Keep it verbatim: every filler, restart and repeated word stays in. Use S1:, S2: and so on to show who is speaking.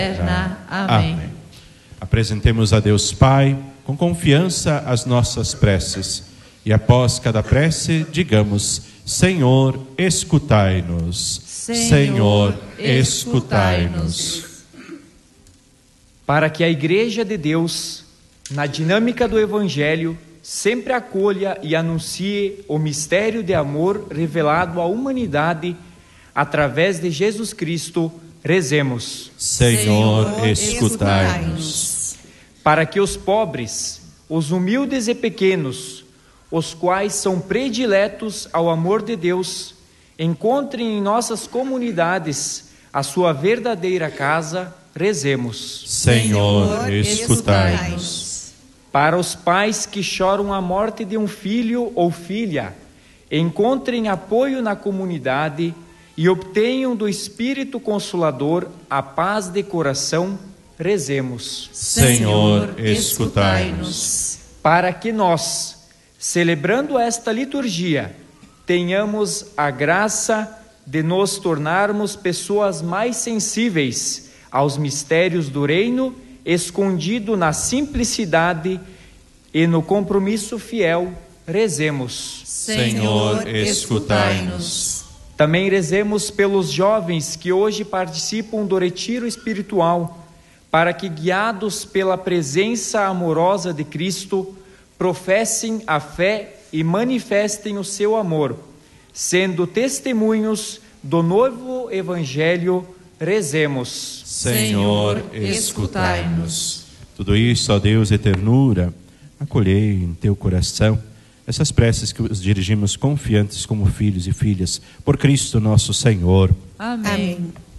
S1: Amém. Amém. Apresentemos a Deus Pai com confiança as nossas preces e após cada prece digamos: Senhor, escutai-nos. Senhor, escutai-nos.
S2: Para que a Igreja de Deus, na dinâmica do Evangelho, sempre acolha e anuncie o mistério de amor revelado à humanidade através de Jesus Cristo, rezemos.
S1: Senhor, escutai-nos.
S2: Para que os pobres, os humildes e pequenos, os quais são prediletos ao amor de Deus, encontrem em nossas comunidades a sua verdadeira casa, rezemos.
S1: Senhor, escutai-nos.
S2: Para os pais que choram a morte de um filho ou filha, encontrem apoio na comunidade e obtenham do Espírito Consolador a paz de coração, rezemos.
S1: Senhor, escutai-nos.
S2: Para que nós, celebrando esta liturgia, tenhamos a graça de nos tornarmos pessoas mais sensíveis aos mistérios do reino, escondido na simplicidade e no compromisso fiel, rezemos.
S1: Senhor, escutai-nos.
S2: Também rezemos pelos jovens que hoje participam do retiro espiritual, para que, guiados pela presença amorosa de Cristo, professem a fé e manifestem o seu amor, sendo testemunhos do novo Evangelho, rezemos.
S1: Senhor, escutai-nos. Tudo isso, ó Deus e ternura, acolhei em teu coração essas preces que os dirigimos confiantes como filhos e filhas, por Cristo nosso Senhor.
S3: Amém. Amém.